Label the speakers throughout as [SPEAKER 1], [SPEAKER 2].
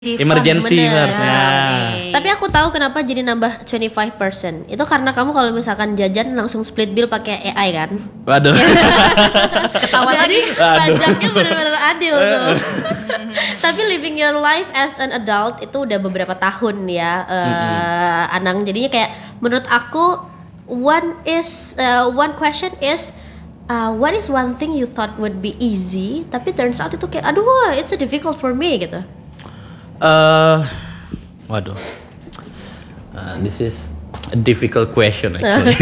[SPEAKER 1] Emergency harusnya.
[SPEAKER 2] Tapi aku tahu kenapa jadi nambah 25%. Itu karena kamu kalau misalkan jajan langsung split bill pakai AI kan?
[SPEAKER 1] Waduh.
[SPEAKER 2] Jadi pajaknya benar-benar adil tuh. Tapi living your life as an adult itu udah beberapa tahun ya, Anang. Jadinya kayak menurut aku one question is what is one thing you thought would be easy tapi turns out itu kayak aduh it's so difficult for me gitu.
[SPEAKER 1] Waduh. This is a difficult question actually.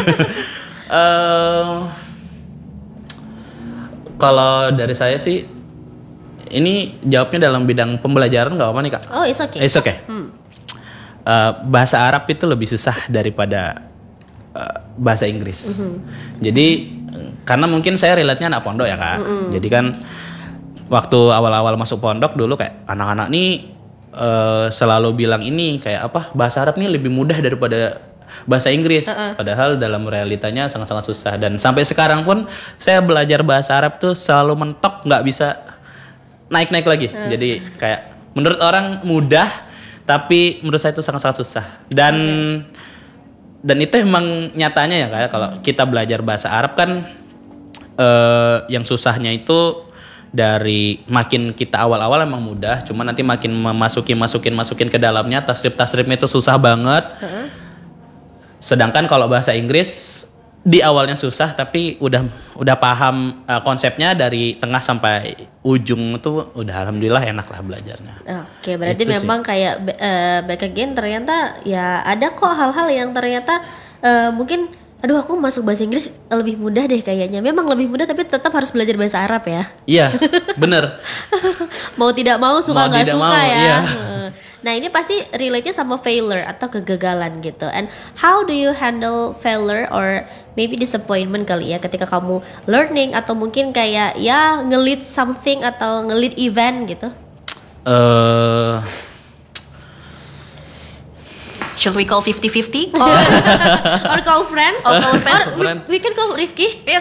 [SPEAKER 1] Kalau dari saya sih, ini jawabnya dalam bidang pembelajaran nggak apa nih Kak?
[SPEAKER 2] Oh, it's okay.
[SPEAKER 1] It's okay. Bahasa Arab itu lebih susah daripada bahasa Inggris. Jadi karena mungkin saya relate-nya anak pondok ya Kak. Jadi kan waktu awal-awal masuk pondok dulu kayak anak-anak nih selalu bilang ini kayak apa, bahasa Arab nih lebih mudah daripada bahasa Inggris. Padahal dalam realitanya sangat-sangat susah. Dan sampai sekarang pun saya belajar bahasa Arab tuh selalu mentok, nggak bisa naik-naik lagi. Jadi kayak menurut orang mudah, tapi menurut saya itu sangat-sangat susah. Dan itu emang nyatanya ya kayak kalau kita belajar bahasa Arab kan yang susahnya itu dari makin kita awal-awal emang mudah, cuma nanti makin masukin ke dalamnya tasrif-tasrifnya itu susah banget. Sedangkan kalau bahasa Inggris di awalnya susah tapi udah paham konsepnya dari tengah sampai ujung tuh udah alhamdulillah enak lah belajarnya.
[SPEAKER 2] Oke, berarti itu memang sih. Kayak back again ternyata ya ada kok hal-hal yang ternyata mungkin aduh aku masuk bahasa Inggris lebih mudah deh kayaknya. Memang lebih mudah tapi tetap harus belajar bahasa Arab ya.
[SPEAKER 1] Iya, bener.
[SPEAKER 2] Mau tidak mau suka nggak suka
[SPEAKER 1] mau,
[SPEAKER 2] ya.
[SPEAKER 1] Iya.
[SPEAKER 2] Nah ini pasti relate-nya sama failure atau kegagalan gitu. And how do you handle failure or maybe disappointment kali ya ketika kamu learning atau mungkin kayak ya nge-lead something atau nge-lead event gitu?
[SPEAKER 3] Shall we call 50-50?
[SPEAKER 2] Or call friends?
[SPEAKER 3] Or call friends?
[SPEAKER 2] Or we can call Rifki?
[SPEAKER 3] Yes.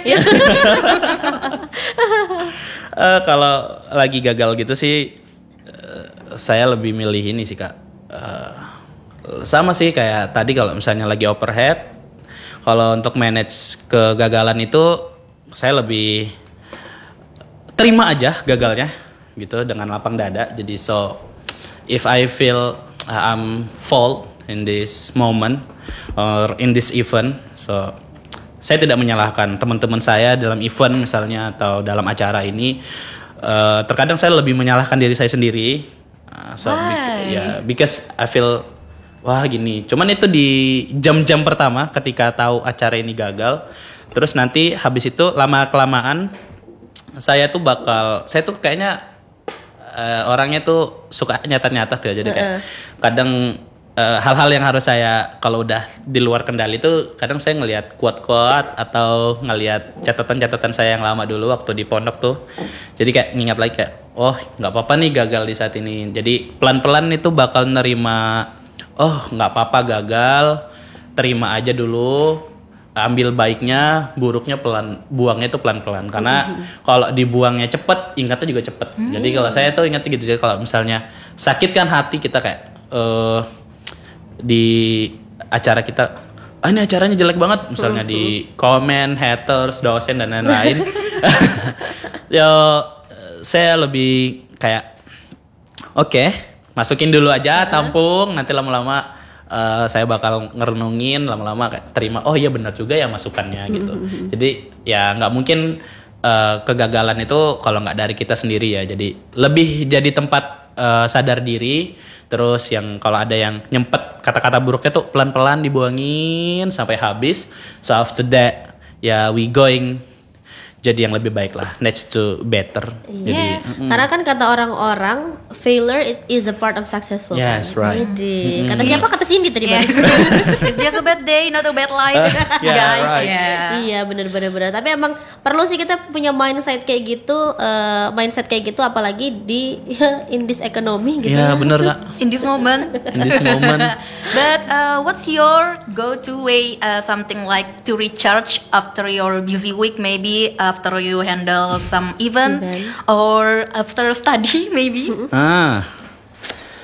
[SPEAKER 1] Kalau lagi gagal gitu sih, saya lebih milih ini sih Kak. Sama sih kayak tadi kalau misalnya lagi overhead, kalau untuk manage kegagalan itu saya lebih terima aja gagalnya gitu dengan lapang dada. Jadi so if I feel I'm fault in this moment or in this event, so saya tidak menyalahkan teman-teman saya dalam event misalnya atau dalam acara ini. Terkadang saya lebih menyalahkan diri saya sendiri. Because I feel wah gini. Cuman itu di jam-jam pertama ketika tahu acara ini gagal, terus nanti habis itu lama kelamaan saya tuh kayaknya orangnya tuh suka nyata-nyata tuh. Jadi kayak kadang hal-hal yang harus saya kalau udah di luar kendali itu kadang saya ngelihat quote-quote atau ngelihat catatan-catatan saya yang lama dulu waktu di pondok tuh. Jadi kayak ngingat lagi kayak oh nggak apa-apa nih gagal di saat ini. Jadi pelan-pelan itu bakal nerima oh nggak apa-apa gagal, terima aja dulu, ambil baiknya, buruknya buangnya itu pelan-pelan. Karena kalau dibuangnya cepet, ingatnya juga cepet. Jadi kalau saya tuh ingatnya gitu. Jadi kalau misalnya sakit kan hati kita kayak di acara kita, ini acaranya jelek banget, misalnya di komen, haters, dosen dan lain-lain. Saya lebih kayak oke, masukin dulu aja, tampung, nanti lama-lama saya bakal ngerenungin, lama-lama kayak terima, oh iya benar juga ya masukannya gitu. Jadi ya nggak mungkin kegagalan itu kalau nggak dari kita sendiri ya. Jadi lebih jadi tempat sadar diri. Terus yang kalau ada yang nyempet kata-kata buruknya tuh pelan-pelan dibuangin sampai habis. So after that ya we going jadi yang lebih baik lah, next to better.
[SPEAKER 3] Yes.
[SPEAKER 1] Jadi,
[SPEAKER 2] karena kan kata orang-orang failure is a part of successful.
[SPEAKER 1] Yes, right.
[SPEAKER 2] Jadi kata siapa? Kata Cindy tadi baru.
[SPEAKER 3] It's just a bad day, not a bad life, guys.
[SPEAKER 1] Right.
[SPEAKER 3] Yeah.
[SPEAKER 2] Iya benar. Tapi emang perlu sih kita punya mindset kayak gitu, apalagi di in this economy gitu.
[SPEAKER 1] ya benar Kak.
[SPEAKER 3] In this moment. But what's your go-to way, something like to recharge after your busy week, maybe after you handle some event or after study maybe?